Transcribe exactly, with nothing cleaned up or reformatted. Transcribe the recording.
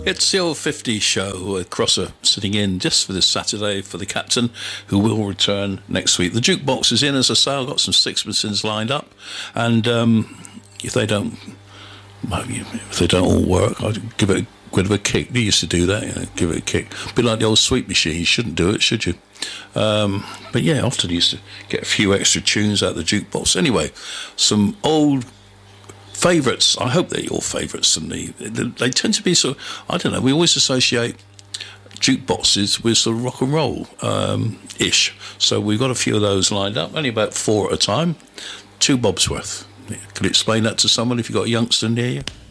It's the old fifties show. Crosser sitting in just for this Saturday for the captain, who will return next week. The jukebox is in, as I say. I've got some sixpences lined up, and um, if they don't, if they don't all work, I'd give it a bit of a kick. We used to do that, you know, give it a kick. A bit like the old sweep machine. You shouldn't do it, should you? Um, but yeah, often used to get a few extra tunes out of the jukebox. Anyway, some old favourites. I hope they're your favourites, and they, they tend to be sort of, I don't know, we always associate jukeboxes with sort of rock and roll um, ish. So we've got a few of those lined up, only about four at a time. Two bob's worth. Could you explain that to someone if you've got a youngster near you?